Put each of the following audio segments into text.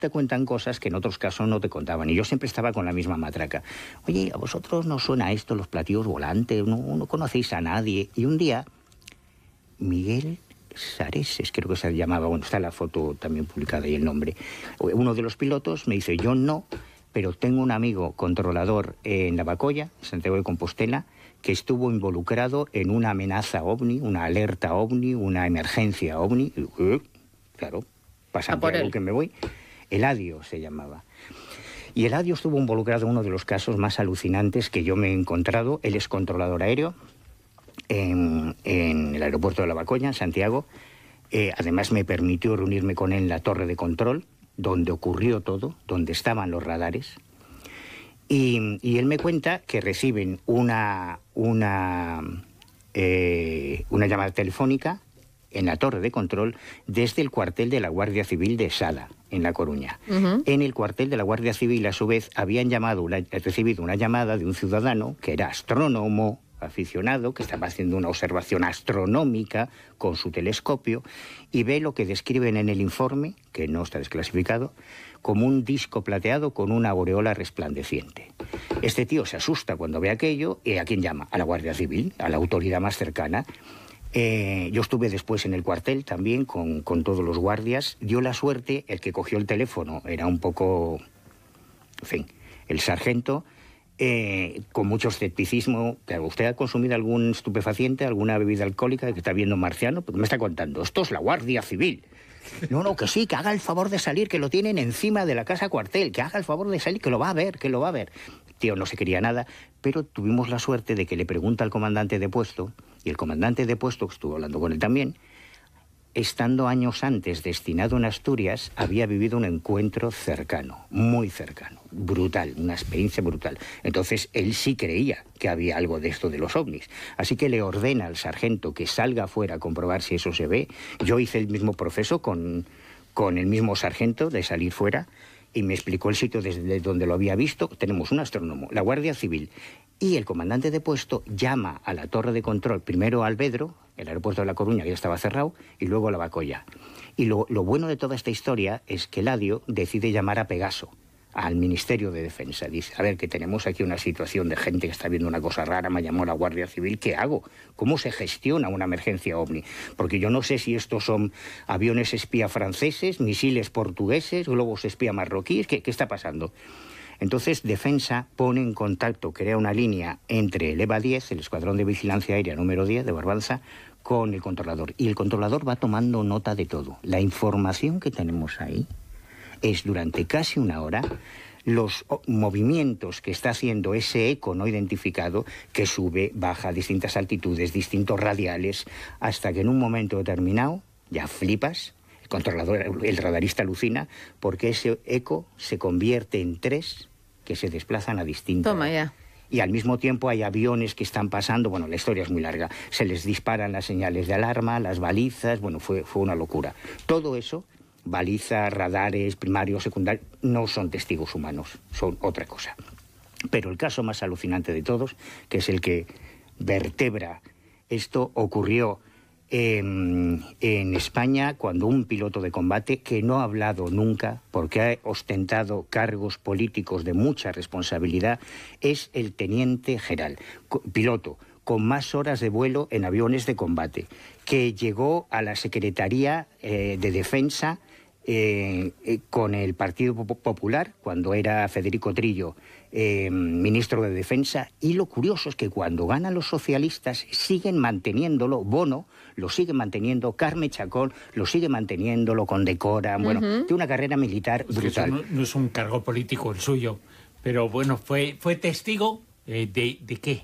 te cuentan cosas que en otros casos no te contaban. Y yo siempre estaba con la misma matraca. Oye, ¿a vosotros no suena esto, los platillos volantes? No conocéis a nadie. Y un día, Miguel Sareses, creo que se llamaba, bueno, está la foto también publicada y el nombre. Uno de los pilotos me dice, yo no, pero tengo un amigo controlador en Lavacolla, Santiago de Compostela, que estuvo involucrado en una amenaza OVNI, una alerta OVNI, una emergencia OVNI. Claro, pasa algo que me voy. Eladio se llamaba. Y Eladio estuvo involucrado en uno de los casos más alucinantes que yo me he encontrado. Él es controlador aéreo en el aeropuerto de Lavacolla, en Santiago. Además me permitió reunirme con él en la torre de control, donde ocurrió todo, donde estaban los radares. Y él me cuenta que reciben una llamada telefónica en la torre de control desde el cuartel de la Guardia Civil de Sada, en La Coruña. En el cuartel de la Guardia Civil, a su vez, habían recibido una llamada de un ciudadano que era astrónomo aficionado, que estaba haciendo una observación astronómica con su telescopio y ve lo que describen en el informe, que no está desclasificado, como un disco plateado con una aureola resplandeciente. Este tío se asusta cuando ve aquello y ¿a quién llama? A la Guardia Civil, a la autoridad más cercana. Yo estuve después en el cuartel también con todos los guardias. Dio la suerte, el que cogió el teléfono era un poco, en fin, el sargento, con mucho escepticismo. Claro, ¿usted ha consumido algún estupefaciente, alguna bebida alcohólica que está viendo marciano? Porque me está contando, esto es la Guardia Civil. No, que sí, que haga el favor de salir, que lo tienen encima de la casa cuartel, que haga el favor de salir, que lo va a ver, que lo va a ver. Tío, no se quería nada, pero tuvimos la suerte de que le pregunta al comandante de puesto, y el comandante de puesto, que estuvo hablando con él también, estando años antes destinado en Asturias, había vivido un encuentro cercano, muy cercano, brutal, una experiencia brutal. Entonces, él sí creía que había algo de esto de los ovnis. Así que le ordena al sargento que salga afuera a comprobar si eso se ve. Yo hice el mismo proceso con el mismo sargento de salir fuera y me explicó el sitio desde donde lo había visto. Tenemos un astrónomo, la Guardia Civil y el comandante de puesto llama a la torre de control, primero a Alvedro, el aeropuerto de La Coruña, que ya estaba cerrado, y luego a Lavacolla. Y lo bueno de toda esta historia es que Eladio decide llamar a Pegaso, al Ministerio de Defensa. Dice, a ver, que tenemos aquí una situación de gente que está viendo una cosa rara, me llamó la Guardia Civil, ¿qué hago? ¿Cómo se gestiona una emergencia OVNI? Porque yo no sé si estos son aviones espía franceses, misiles portugueses, globos espía marroquíes, ¿qué está pasando? Entonces, Defensa pone en contacto, crea una línea entre el EVA-10, el Escuadrón de Vigilancia Aérea número 10 de Barbanza, con el controlador. Y el controlador va tomando nota de todo. La información que tenemos ahí es, durante casi una hora, los movimientos que está haciendo ese eco no identificado, que sube, baja a distintas altitudes, distintos radiales, hasta que en un momento determinado, ya flipas, el controlador, el radarista alucina, porque ese eco se convierte en 3 que se desplazan a distintas... Toma ya. Y al mismo tiempo hay aviones que están pasando, bueno, la historia es muy larga, se les disparan las señales de alarma, las balizas, bueno, fue una locura. Todo eso, balizas, radares, primarios, secundarios, no son testigos humanos, son otra cosa. Pero el caso más alucinante de todos, que es el que vertebra esto, ocurrió en España cuando un piloto de combate que no ha hablado nunca porque ha ostentado cargos políticos de mucha responsabilidad es el teniente Geral, piloto con más horas de vuelo en aviones de combate, que llegó a la Secretaría de Defensa con el Partido Popular, cuando era Federico Trillo ministro de Defensa, y lo curioso es que cuando ganan los socialistas siguen manteniéndolo, Bono lo sigue manteniendo, Carme Chacón lo sigue manteniendo, lo condecoran, bueno, tiene una carrera militar brutal. Eso no es un cargo político el suyo, pero bueno, fue testigo ¿de qué?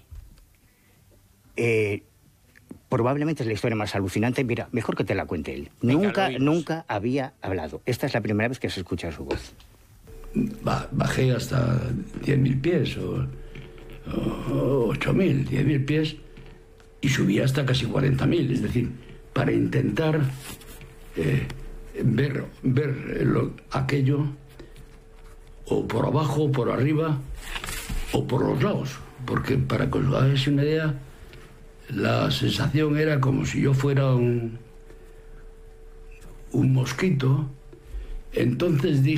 Probablemente es la historia más alucinante. Mira, mejor que te la cuente él. Venga, Nunca había hablado. Esta es la primera vez que se escucha su voz. Bajé hasta 10.000 pies o 8.000, 10.000 pies y subí hasta casi 40.000. Es decir, para intentar ver aquello o por abajo, o por arriba o por los lados. Porque para que os hagáis una idea, la sensación era como si yo fuera un mosquito. Entonces dije